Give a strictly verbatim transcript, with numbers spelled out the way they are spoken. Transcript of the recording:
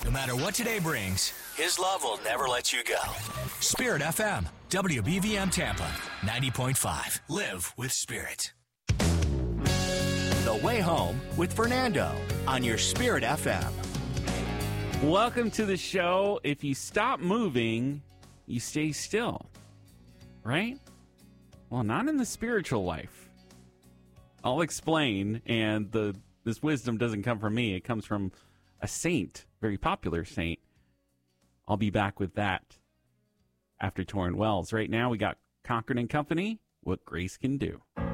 No matter what today brings, His love will never let you go. Spirit F M, W B V M Tampa, ninety point five. Live with Spirit. The Way Home with Fernando on your Spirit F M. Welcome to the show. If you stop moving, you stay still. Right? Well, not in the spiritual life. I'll explain, and the this wisdom doesn't come from me. It comes from a saint, very popular saint. I'll be back with that after Torrin Wells. Right now, we got Cochran and Company, What Grace Can Do.